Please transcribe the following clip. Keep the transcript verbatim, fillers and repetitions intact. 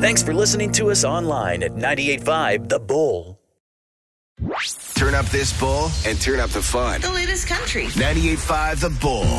Thanks for listening to us online at ninety-eight point five The Bull. Turn up this bull and turn up the fun. The latest country. ninety-eight point five The Bull.